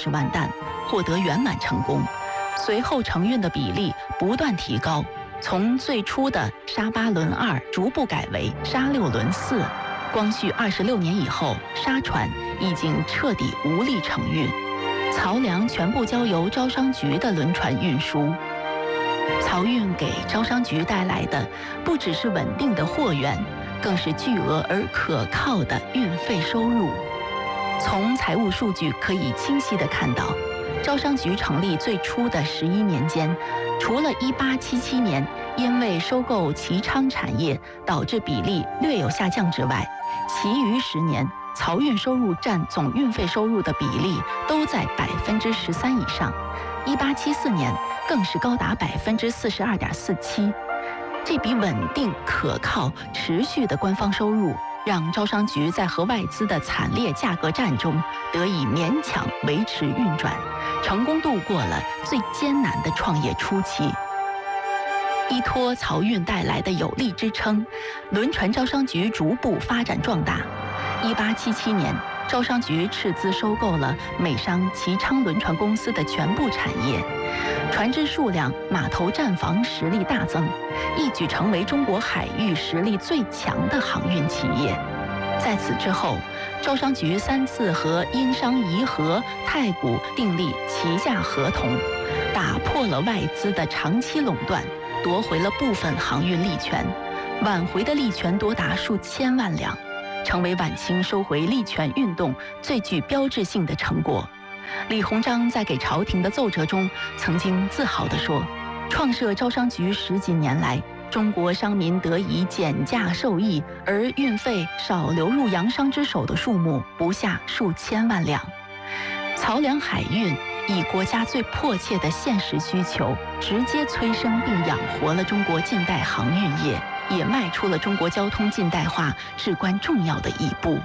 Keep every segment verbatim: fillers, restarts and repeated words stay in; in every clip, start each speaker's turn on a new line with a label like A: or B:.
A: 十万担，获得圆满成功。随后承运的比例不断提高，从最初的沙八轮二逐步改为沙六轮四。光绪二十六年以后，沙船已经彻底无力承运，漕粮全部交由招商局的轮船运输。漕运给招商局带来的不只是稳定的货源，更是巨额而可靠的运费收入。从财务数据可以清晰地看到，招商局成立最初的十一年间，除了一八七七年因为收购齐昌产业导致比例略有下降之外，其余十年漕运收入占总运费收入的比例都在百分之十三以上。一八七四年更是高达百分之四十二点四七。这笔稳定、可靠、持续的官方收入，让招商局在和外资的惨烈价格战中得以勉强维持运转，成功度过了最艰难的创业初期。依托漕运带来的有力支撑，轮船招商局逐步发展壮大。一八七七年，招商局斥资收购了美商齐昌轮船公司的全部产业，船只数量、码头站房实力大增，一举成为中国海域实力最强的航运企业。在此之后，招商局三次和英商怡和、太古订立旗下合同，打破了外资的长期垄断，夺回了部分航运利权，挽回的利权多达数千万两，成为晚清收回利权运动最具标志性的成果。李鸿章在给朝廷的奏折中曾经自豪地说，创设招商局十几年来，中国商民得以减价受益，而运费少流入洋商之手的数目不下数千万两。漕粮海运以国家最迫切的现实需求，直接催生并养活了中国近代航运业，也迈出了中国交通近代化至关重要的一步。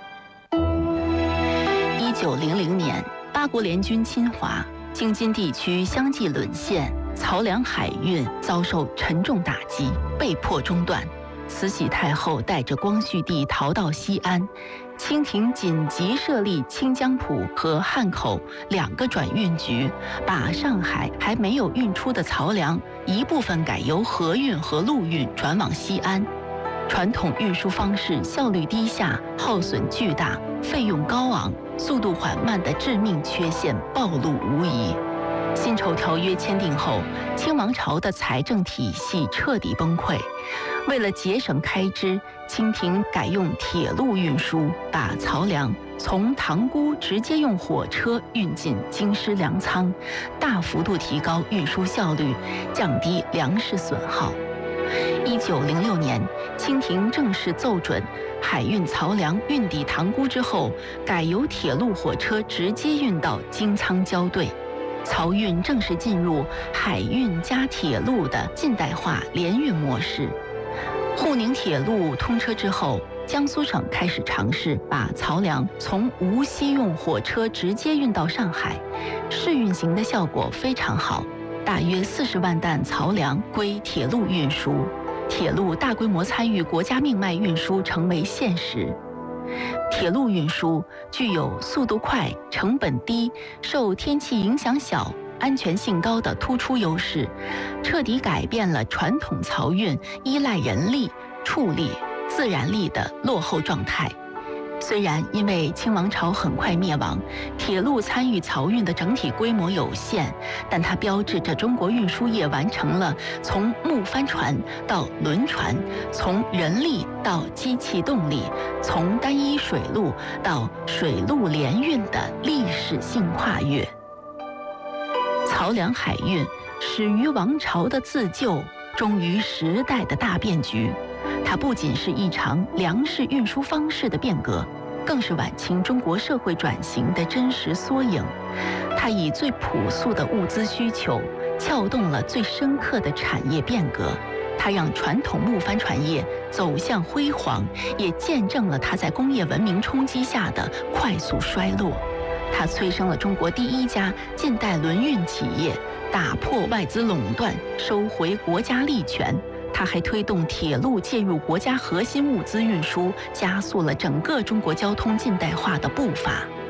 A: 一九零零年，八国联军侵华，京津地区相继沦陷，漕粮海运遭受沉重打击，被迫中断。慈禧太后带着光绪帝逃到西安，清廷紧急设立清江浦和汉口两个转运局，把上海还没有运出的漕粮一部分改由河运和陆运转往西安。传统运输方式效率低下，耗损巨大，费用高昂，速度缓慢的致命缺陷暴露无遗。辛丑条约签订后，清王朝的财政体系彻底崩溃。为了节省开支，清廷改用铁路运输，把漕粮从塘沽直接用火车运进京师粮仓，大幅度提高运输效率，降低粮食损耗。一九零六年，清廷正式奏准，海运漕粮运抵塘沽之后，改由铁路火车直接运到京仓交兑。漕运正式进入海运加铁路的近代化联运模式。沪宁铁路通车之后，江苏省开始尝试把漕粮从无锡用火车直接运到上海，试运行的效果非常好，大约四十万担漕粮归铁路运输，铁路大规模参与国家命脉运输成为现实。铁路运输具有速度快、成本低、受天气影响小、安全性高的突出优势，彻底改变了传统漕运依赖人力、畜力、自然力的落后状态。虽然因为清王朝很快灭亡，铁路参与漕运的整体规模有限，但它标志着中国运输业完成了从木帆船到轮船，从人力到机器动力，从单一水路到水陆联运的历史性跨越。漕粮海运始于王朝的自救，终于时代的大变局。它不仅是一场粮食运输方式的变革，更是晚清中国社会转型的真实缩影。它以最朴素的物资需求，撬动了最深刻的产业变革。它让传统木帆船业走向辉煌，也见证了它在工业文明冲击下的快速衰落。它催生了中国第一家近代轮运企业，打破外资垄断，收回国家利权。它还推动铁路介入国家核心物资运输，加速了整个中国交通近代化的步伐。